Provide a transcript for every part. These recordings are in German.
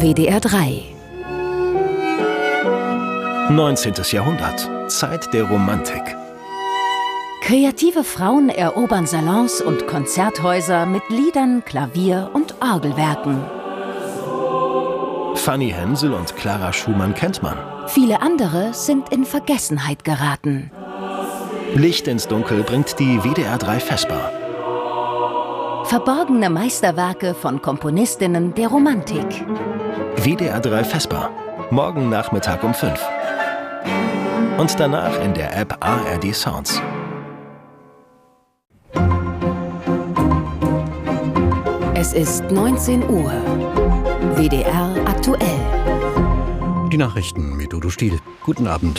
WDR 3. 19. Jahrhundert. Zeit der Romantik. Kreative Frauen erobern Salons und Konzerthäuser mit Liedern, Klavier- und Orgelwerken. Fanny Hensel und Clara Schumann kennt man. Viele andere sind in Vergessenheit geraten. Licht ins Dunkel bringt die WDR 3 Vesper. Verborgene Meisterwerke von Komponistinnen der Romantik. WDR 3 Vesper. Morgen Nachmittag um 5. Und danach in der App ARD Sounds. Es ist 19 Uhr. WDR aktuell. Die Nachrichten mit Udo Stiel. Guten Abend.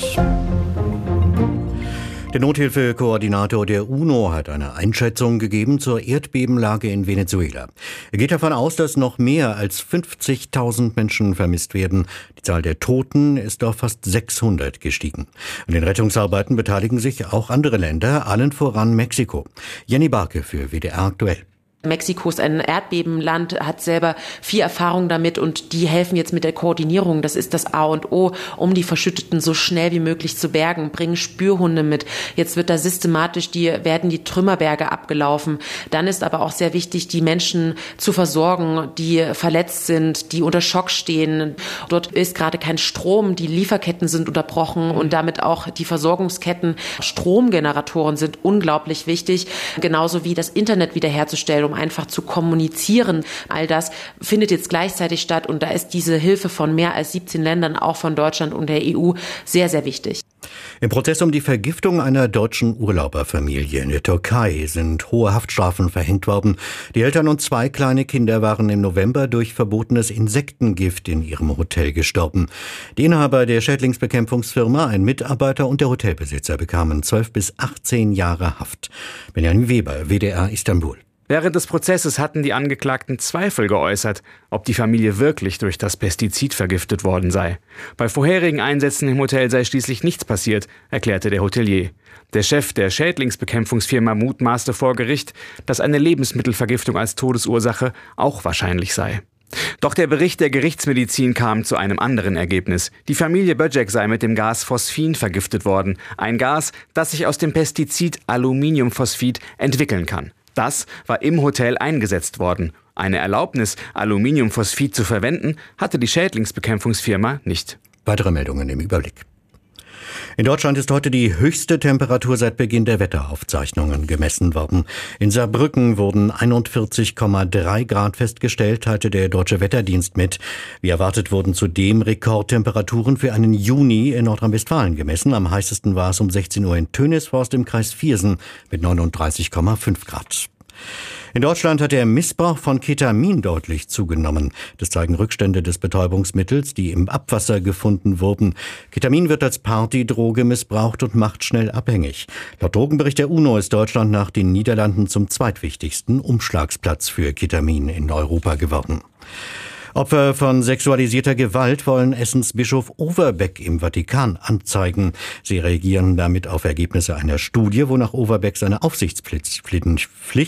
Der Nothilfekoordinator der UNO hat eine Einschätzung gegeben zur Erdbebenlage in Venezuela. Er geht davon aus, dass noch mehr als 50.000 Menschen vermisst werden. Die Zahl der Toten ist auf fast 600 gestiegen. An den Rettungsarbeiten beteiligen sich auch andere Länder, allen voran Mexiko. Jenny Barke für WDR aktuell. Mexiko ist ein Erdbebenland, hat selber viel Erfahrung damit und die helfen jetzt mit der Koordinierung. Das ist das A und O, um die Verschütteten so schnell wie möglich zu bergen, bringen Spürhunde mit. Jetzt wird da systematisch werden die Trümmerberge abgelaufen. Dann ist aber auch sehr wichtig, die Menschen zu versorgen, die verletzt sind, die unter Schock stehen. Dort ist gerade kein Strom, die Lieferketten sind unterbrochen und damit auch die Versorgungsketten. Stromgeneratoren sind unglaublich wichtig, genauso wie das Internet wiederherzustellen, um einfach zu kommunizieren. All das findet jetzt gleichzeitig statt und da ist diese Hilfe von mehr als 17 Ländern, auch von Deutschland und der EU, sehr, sehr wichtig. Im Prozess um die Vergiftung einer deutschen Urlauberfamilie in der Türkei sind hohe Haftstrafen verhängt worden. Die Eltern und 2 kleine Kinder waren im November durch verbotenes Insektengift in ihrem Hotel gestorben. Die Inhaber der Schädlingsbekämpfungsfirma, ein Mitarbeiter und der Hotelbesitzer bekamen 12 bis 18 Jahre Haft. Benjamin Weber, WDR Istanbul. Während des Prozesses hatten die Angeklagten Zweifel geäußert, ob die Familie wirklich durch das Pestizid vergiftet worden sei. Bei vorherigen Einsätzen im Hotel sei schließlich nichts passiert, erklärte der Hotelier. Der Chef der Schädlingsbekämpfungsfirma mutmaßte vor Gericht, dass eine Lebensmittelvergiftung als Todesursache auch wahrscheinlich sei. Doch der Bericht der Gerichtsmedizin kam zu einem anderen Ergebnis. Die Familie Böcek sei mit dem Gas Phosphin vergiftet worden. Ein Gas, das sich aus dem Pestizid Aluminiumphosphid entwickeln kann. Das war im Hotel eingesetzt worden. Eine Erlaubnis, Aluminiumphosphid zu verwenden, hatte die Schädlingsbekämpfungsfirma nicht. Weitere Meldungen im Überblick. In Deutschland ist heute die höchste Temperatur seit Beginn der Wetteraufzeichnungen gemessen worden. In Saarbrücken wurden 41,3 Grad festgestellt, teilte der Deutsche Wetterdienst mit. Wie erwartet wurden zudem Rekordtemperaturen für einen Juni in Nordrhein-Westfalen gemessen. Am heißesten war es um 16 Uhr in Tönisforst im Kreis Viersen mit 39,5 Grad. In Deutschland hat der Missbrauch von Ketamin deutlich zugenommen. Das zeigen Rückstände des Betäubungsmittels, die im Abwasser gefunden wurden. Ketamin wird als Partydroge missbraucht und macht schnell abhängig. Laut Drogenbericht der UNO ist Deutschland nach den Niederlanden zum zweitwichtigsten Umschlagsplatz für Ketamin in Europa geworden. Opfer von sexualisierter Gewalt wollen Essensbischof Overbeck im Vatikan anzeigen. Sie reagieren damit auf Ergebnisse einer Studie, wonach Overbeck seine Aufsichtspflichten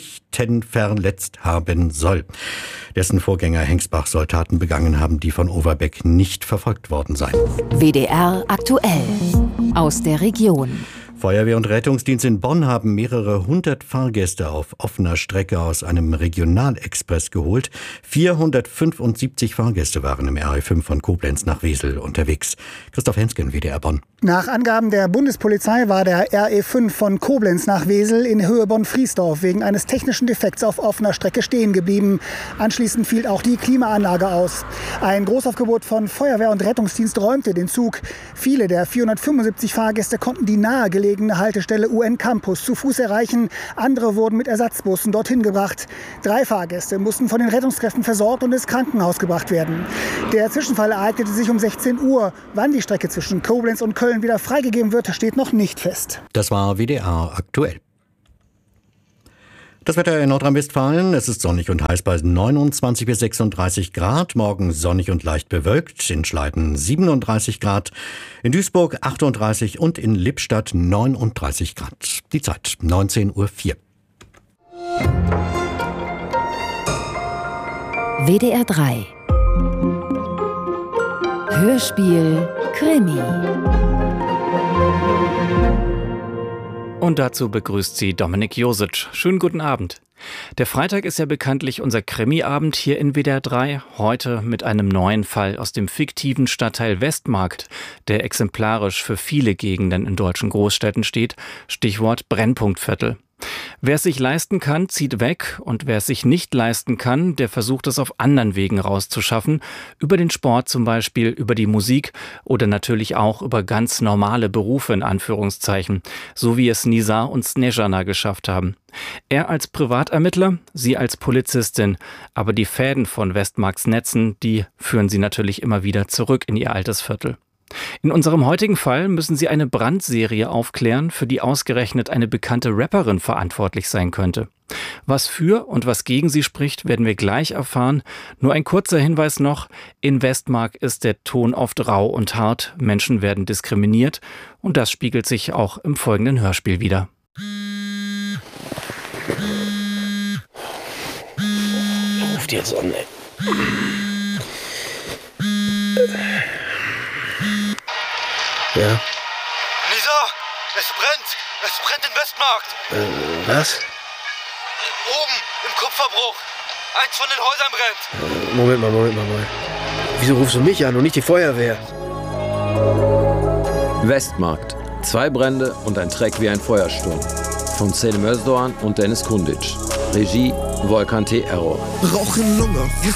verletzt haben soll. Dessen Vorgänger Hengsbach soll Taten begangen haben, die von Overbeck nicht verfolgt worden seien. WDR aktuell. Aus der Region. Feuerwehr- und Rettungsdienst in Bonn haben mehrere 100 Fahrgäste auf offener Strecke aus einem Regionalexpress geholt. 475 Fahrgäste waren im RE5 von Koblenz nach Wesel unterwegs. Christoph Hensken, WDR Bonn. Nach Angaben der Bundespolizei war der RE5 von Koblenz nach Wesel in Höhe Bonn-Friesdorf wegen eines technischen Defekts auf offener Strecke stehen geblieben. Anschließend fiel auch die Klimaanlage aus. Ein Großaufgebot von Feuerwehr- und Rettungsdienst räumte den Zug. Viele der 475 Fahrgäste konnten die nahegelegene Haltestelle UN Campus zu Fuß erreichen. Andere wurden mit Ersatzbussen dorthin gebracht. 3 Fahrgäste mussten von den Rettungskräften versorgt und ins Krankenhaus gebracht werden. Der Zwischenfall ereignete sich um 16 Uhr. Wann die Strecke zwischen Koblenz und Köln wieder freigegeben wird, steht noch nicht fest. Das war WDR aktuell. Das Wetter in Nordrhein-Westfalen, es ist sonnig und heiß bei 29 bis 36 Grad. Morgen sonnig und leicht bewölkt, in Schleiden 37 Grad, in Duisburg 38 und in Lippstadt 39 Grad. Die Zeit 19:04 Uhr. WDR 3 Hörspiel Krimi. Und dazu begrüßt sie Dominik Josic. Schönen guten Abend. Der Freitag ist ja bekanntlich unser Krimi-Abend hier in WDR 3. Heute mit einem neuen Fall aus dem fiktiven Stadtteil Westmarkt, der exemplarisch für viele Gegenden in deutschen Großstädten steht. Stichwort Brennpunktviertel. Wer es sich leisten kann, zieht weg, und wer es sich nicht leisten kann, der versucht es auf anderen Wegen rauszuschaffen. Über den Sport zum Beispiel, über die Musik oder natürlich auch über ganz normale Berufe in Anführungszeichen, so wie es Nisa und Snezhana geschafft haben. Er als Privatermittler, sie als Polizistin, aber die Fäden von Westmarks Netzen, die führen sie natürlich immer wieder zurück in ihr altes Viertel. In unserem heutigen Fall müssen sie eine Brandserie aufklären, für die ausgerechnet eine bekannte Rapperin verantwortlich sein könnte. Was für und was gegen sie spricht, werden wir gleich erfahren. Nur ein kurzer Hinweis noch: In Westmark ist der Ton oft rau und hart, Menschen werden diskriminiert, und das spiegelt sich auch im folgenden Hörspiel wider. Ruft jetzt an, ey. Ja? Nisa, es brennt in Westmarkt. Was? Oben, im Kupferbruch. Eins von den Häusern brennt. Moment mal. Wieso rufst du mich an und nicht die Feuerwehr? Westmarkt. 2 Brände und ein Treck wie ein Feuersturm. Von Selim Özdoğan und Dennis Kundic. Regie Volkan T. Error. Rauch in Lunge, wir